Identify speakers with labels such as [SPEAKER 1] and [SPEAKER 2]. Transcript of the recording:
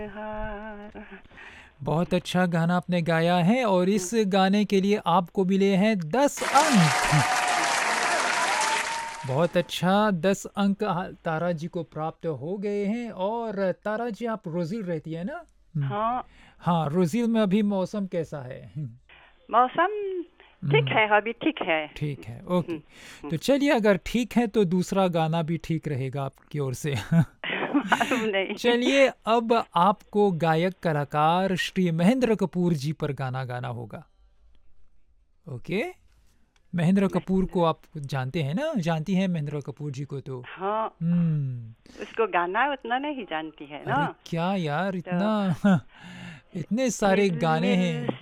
[SPEAKER 1] हार।
[SPEAKER 2] बहुत अच्छा गाना आपने गाया है और इस गाने के लिए आपको मिले हैं 10 अंक। बहुत अच्छा, 10 अंक तारा जी को प्राप्त हो गए हैं। और तारा जी, आप रोजिल रहती है ना?
[SPEAKER 1] हाँ,
[SPEAKER 2] हाँ, रोजिल में अभी मौसम कैसा है?
[SPEAKER 1] मौसम ठीक
[SPEAKER 2] हम्म,
[SPEAKER 1] है, अभी ठीक है।
[SPEAKER 2] ठीक है, ओके।
[SPEAKER 1] हम्म,
[SPEAKER 2] तो चलिए, अगर ठीक है तो दूसरा गाना भी ठीक रहेगा आपकी ओर से।
[SPEAKER 1] मालूम नहीं।
[SPEAKER 2] चलिए, अब आपको गायक कलाकार श्री महेंद्र कपूर जी पर गाना गाना होगा। ओके। महेंद्र कपूर को आप जानते हैं ना? जानती हैं महेंद्र कपूर जी को तो?
[SPEAKER 1] हाँ,
[SPEAKER 2] हम्म।
[SPEAKER 1] उसको गाना उतना नहीं जानती है ना।
[SPEAKER 2] अरे क्या यार,
[SPEAKER 1] तो
[SPEAKER 2] इतना इतने सारे
[SPEAKER 1] हिल
[SPEAKER 2] गाने
[SPEAKER 1] मिल
[SPEAKER 2] हैं।